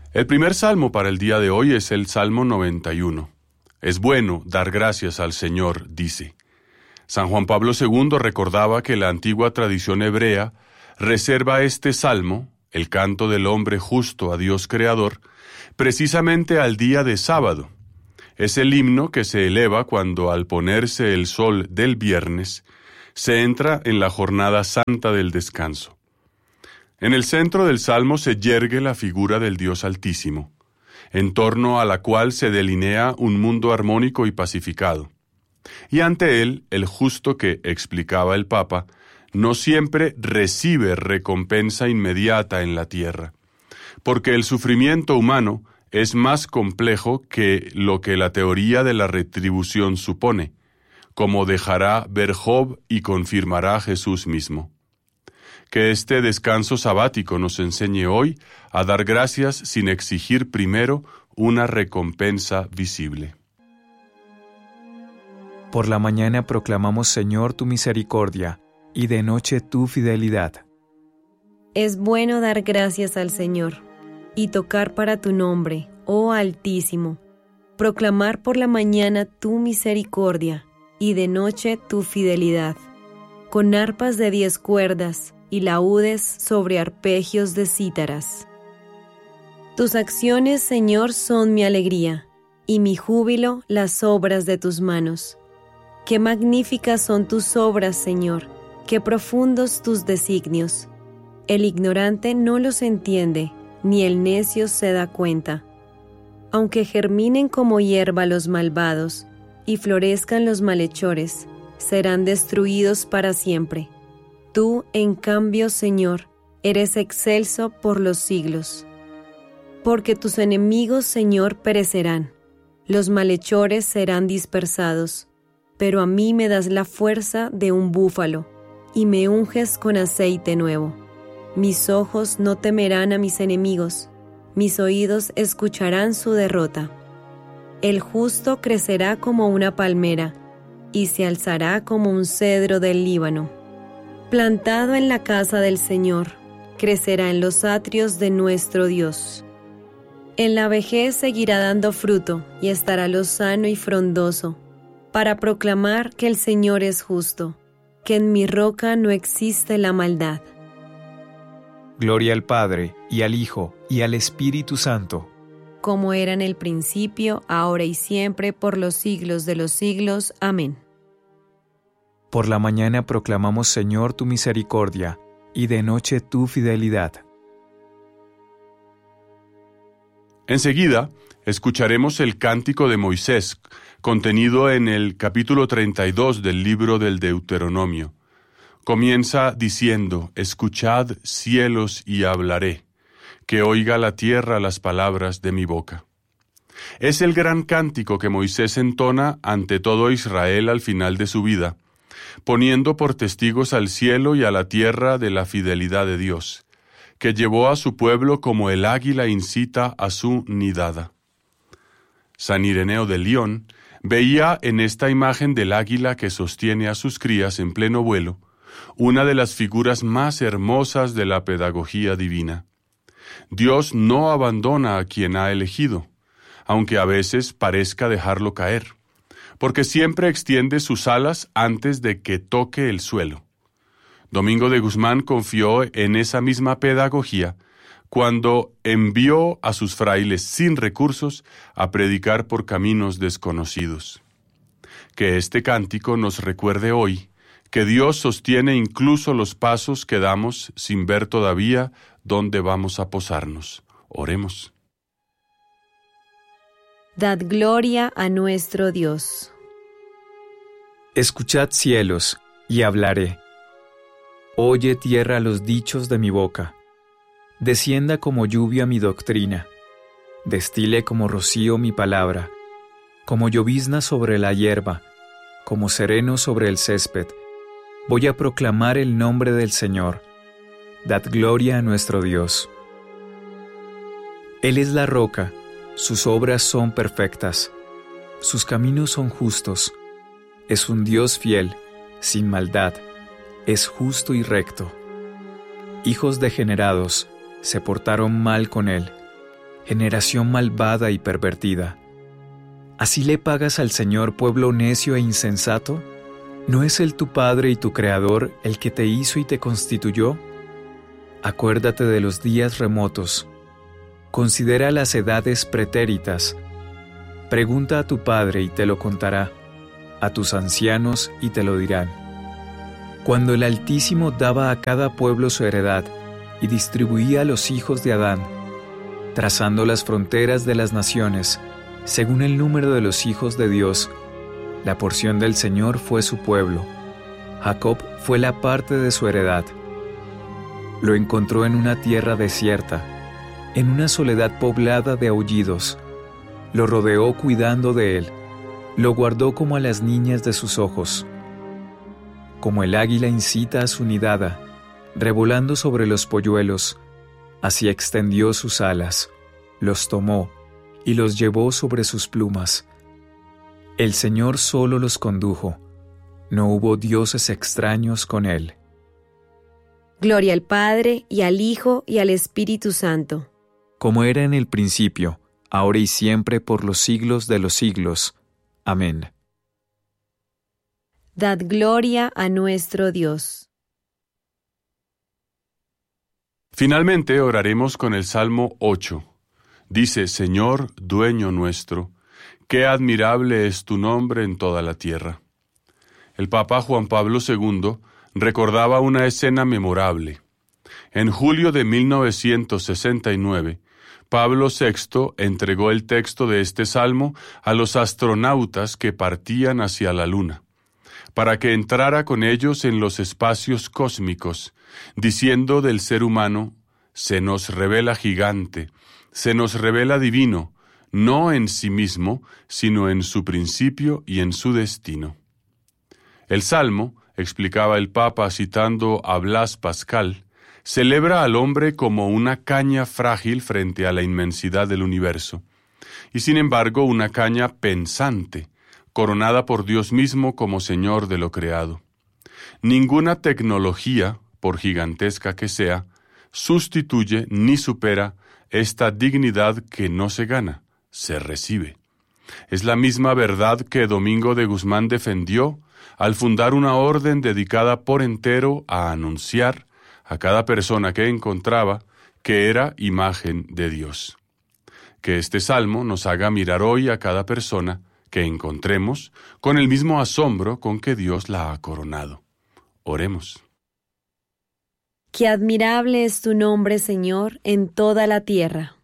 El primer salmo para el día de hoy es el Salmo 91. Es bueno dar gracias al Señor, dice. San Juan Pablo II recordaba que la antigua tradición hebrea reserva este salmo, el canto del hombre justo a Dios Creador, precisamente al día de sábado. Es el himno que se eleva cuando, al ponerse el sol del viernes, se entra en la jornada santa del descanso. En el centro del salmo se yergue la figura del Dios Altísimo, en torno a la cual se delinea un mundo armónico y pacificado. Y ante él, el justo que, explicaba el Papa, no siempre recibe recompensa inmediata en la tierra, porque el sufrimiento humano es más complejo que lo que la teoría de la retribución supone, como dejará ver Job y confirmará Jesús mismo. Que este descanso sabático nos enseñe hoy a dar gracias sin exigir primero una recompensa visible. Por la mañana proclamamos, Señor, tu misericordia, y de noche tu fidelidad. Es bueno dar gracias al Señor, y tocar para tu nombre, oh Altísimo, proclamar por la mañana tu misericordia, y de noche tu fidelidad, con arpas de 10 cuerdas, y laúdes sobre arpegios de cítaras. Tus acciones, Señor, son mi alegría, y mi júbilo las obras de tus manos. Qué magníficas son tus obras, Señor, qué profundos tus designios. El ignorante no los entiende, ni el necio se da cuenta. Aunque germinen como hierba los malvados, y florezcan los malhechores, serán destruidos para siempre. Tú, en cambio, Señor, eres excelso por los siglos. Porque tus enemigos, Señor, perecerán, los malhechores serán dispersados, pero a mí me das la fuerza de un búfalo, y me unges con aceite nuevo. Mis ojos no temerán a mis enemigos, mis oídos escucharán su derrota. El justo crecerá como una palmera, y se alzará como un cedro del Líbano. Plantado en la casa del Señor, crecerá en los atrios de nuestro Dios. En la vejez seguirá dando fruto y estará lozano y frondoso, para proclamar que el Señor es justo, que en mi roca no existe la maldad. Gloria al Padre, y al Hijo, y al Espíritu Santo. Como era en el principio, ahora y siempre, por los siglos de los siglos. Amén. Por la mañana proclamamos, Señor, tu misericordia, y de noche tu fidelidad. Enseguida, escucharemos el Cántico de Moisés, contenido en el capítulo 32 del libro del Deuteronomio. Comienza diciendo: «Escuchad, cielos, y hablaré, que oiga la tierra las palabras de mi boca». Es el gran cántico que Moisés entona ante todo Israel al final de su vida, poniendo por testigos al cielo y a la tierra de la fidelidad de Dios, que llevó a su pueblo como el águila incita a su nidada. San Ireneo de León veía en esta imagen del águila que sostiene a sus crías en pleno vuelo una de las figuras más hermosas de la pedagogía divina. Dios no abandona a quien ha elegido, aunque a veces parezca dejarlo caer, porque siempre extiende sus alas antes de que toque el suelo. Domingo de Guzmán confió en esa misma pedagogía cuando envió a sus frailes sin recursos a predicar por caminos desconocidos. Que este cántico nos recuerde hoy que Dios sostiene incluso los pasos que damos sin ver todavía dónde vamos a posarnos. Oremos. Dad gloria a nuestro Dios. Escuchad, cielos, y hablaré. Oye, tierra, los dichos de mi boca. Descienda como lluvia mi doctrina. Destile como rocío mi palabra. Como llovizna sobre la hierba, como sereno sobre el césped. Voy a proclamar el nombre del Señor. Dad gloria a nuestro Dios. Él es la roca, sus obras son perfectas, sus caminos son justos. Es un Dios fiel, sin maldad, es justo y recto. Hijos degenerados se portaron mal con él. generación malvada y pervertida. ¿Así le pagas al Señor, pueblo necio e insensato? ¿No es Él tu Padre y tu Creador, el que te hizo y te constituyó? Acuérdate de los días remotos. Considera las edades pretéritas. Pregunta a tu Padre y te lo contará, a tus ancianos y te lo dirán. Cuando el Altísimo daba a cada pueblo su heredad y distribuía a los hijos de Adán, trazando las fronteras de las naciones, según el número de los hijos de Dios, la porción del Señor fue su pueblo. Jacob fue la parte de su heredad. Lo encontró en una tierra desierta, en una soledad poblada de aullidos. Lo rodeó cuidando de él, lo guardó como a las niñas de sus ojos. Como el águila incita a su nidada, revolando sobre los polluelos, así extendió sus alas, los tomó y los llevó sobre sus plumas. El Señor solo los condujo, no hubo dioses extraños con él. Gloria al Padre, y al Hijo, y al Espíritu Santo. Como era en el principio, ahora y siempre, por los siglos de los siglos. Amén. Dad gloria a nuestro Dios. Finalmente oraremos con el Salmo 8. Dice: Señor, dueño nuestro, qué admirable es tu nombre en toda la tierra. El Papa Juan Pablo II recordaba una escena memorable. En julio de 1969, Pablo VI entregó el texto de este salmo a los astronautas que partían hacia la Luna, para que entrara con ellos en los espacios cósmicos, diciendo del ser humano: se nos revela gigante, se nos revela divino, no en sí mismo, sino en su principio y en su destino. El Salmo, explicaba el Papa citando a Blas Pascal, celebra al hombre como una caña frágil frente a la inmensidad del universo, y sin embargo una caña pensante, coronada por Dios mismo como Señor de lo creado. Ninguna tecnología, por gigantesca que sea, sustituye ni supera esta dignidad que no se gana, se recibe. Es la misma verdad que Domingo de Guzmán defendió al fundar una orden dedicada por entero a anunciar a cada persona que encontraba que era imagen de Dios. Que este salmo nos haga mirar hoy a cada persona que encontremos con el mismo asombro con que Dios la ha coronado. Oremos. Qué admirable es tu nombre, Señor, en toda la tierra.